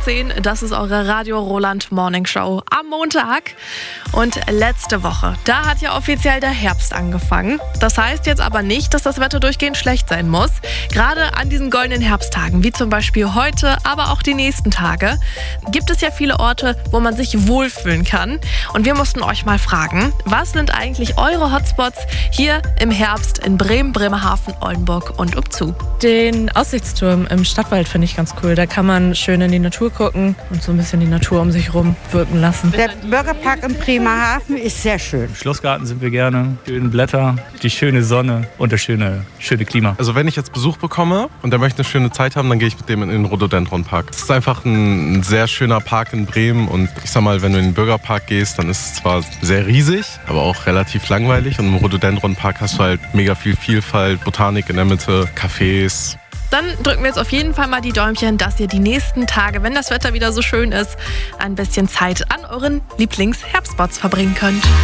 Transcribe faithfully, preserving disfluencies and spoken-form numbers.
zehn, das ist eure Radio Roland Morning Show am Montag. Und letzte Woche, da hat ja offiziell der Herbst angefangen. Das heißt jetzt aber nicht, dass das Wetter durchgehend schlecht sein muss. Gerade an diesen goldenen Herbsttagen, wie zum Beispiel heute, aber auch die nächsten Tage, gibt es ja viele Orte, wo man sich wohlfühlen kann. Und wir mussten euch mal fragen, was sind eigentlich eure Hotspots hier im Herbst in Bremen, Bremerhaven, Oldenburg und umzu? Den Aussichtsturm im Stadtwald finde ich ganz cool. Da kann man schön in die Natur gucken und so ein bisschen die Natur um sich herum wirken lassen. Der Bürgerpark in Bremerhaven ist sehr schön. Im Schlossgarten sind wir gerne. Schöne Blätter, die schöne Sonne und das schöne, schöne Klima. Also wenn ich jetzt Besuch bekomme und der möchte eine schöne Zeit haben, dann gehe ich mit dem in den Rhododendron-Park. Es ist einfach ein, ein sehr schöner Park in Bremen und ich sag mal, wenn du in den Bürgerpark gehst, dann ist es zwar sehr riesig, aber auch relativ langweilig und im Rhododendron-Park hast du halt mega viel Vielfalt, Botanik in der Mitte, Cafés. Dann drücken wir jetzt auf jeden Fall mal die Däumchen, dass ihr die nächsten Tage, wenn das Wetter wieder so schön ist, ein bisschen Zeit an euren Lieblings-Herbstspots verbringen könnt.